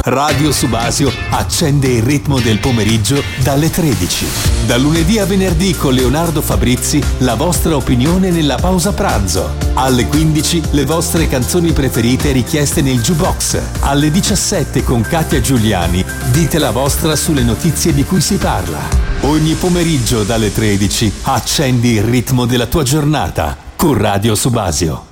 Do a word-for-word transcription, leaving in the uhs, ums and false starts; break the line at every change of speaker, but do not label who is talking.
Radio Subasio accende il ritmo del pomeriggio dalle tredici. Da lunedì a venerdì con Leonardo Fabrizi, la vostra opinione nella pausa pranzo. Alle quindici le vostre canzoni preferite richieste nel jukebox. Alle diciassette con Katia Giuliani dite la vostra sulle notizie di cui si parla. Ogni pomeriggio dalle tredici accendi il ritmo della tua giornata con Radio Subasio.